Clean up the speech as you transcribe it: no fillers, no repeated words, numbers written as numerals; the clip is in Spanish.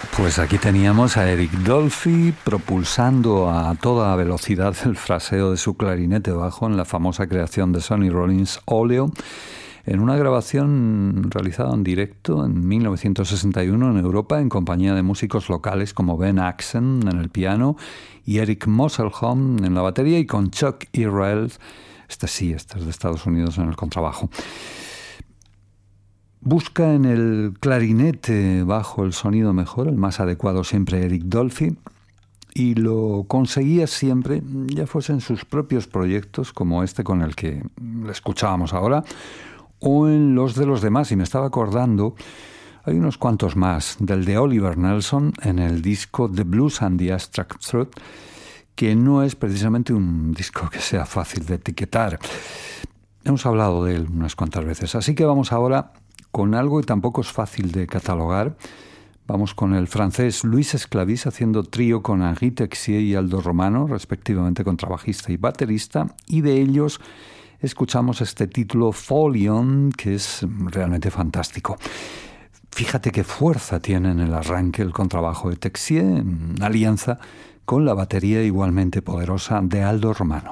Pues aquí teníamos a Eric Dolphy propulsando a toda velocidad el fraseo de su clarinete bajo en la famosa creación de Sonny Rollins, Oleo, en una grabación realizada en directo en 1961 en Europa en compañía de músicos locales como Ben Axen en el piano y Eric Mosselholm en la batería y con Chuck Israel, este es de Estados Unidos, en el contrabajo. Busca en el clarinete bajo el sonido mejor, el más adecuado siempre Eric Dolphy, y lo conseguía siempre, ya fuese en sus propios proyectos como este con el que le escuchábamos ahora, o en los de los demás. Y me estaba acordando, hay unos cuantos más, del de Oliver Nelson en el disco The Blues and the Abstract Truth, que no es precisamente un disco que sea fácil de etiquetar. Hemos hablado de él unas cuantas veces, así que vamos ahora con algo que tampoco es fácil de catalogar. Vamos con el francés Louis Esclavis haciendo trío con Henri Texier y Aldo Romano, respectivamente contrabajista y baterista, y de ellos escuchamos este título Folion, que es realmente fantástico. Fíjate qué fuerza tiene en el arranque el contrabajo de Texier, en alianza con la batería igualmente poderosa de Aldo Romano.